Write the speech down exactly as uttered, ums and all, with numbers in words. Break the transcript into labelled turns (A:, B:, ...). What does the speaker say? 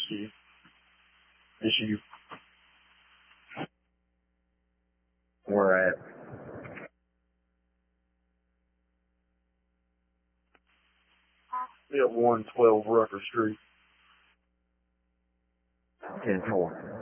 A: you. It's you. Where at? Be at one twelve Rucker Street.
B: ten four.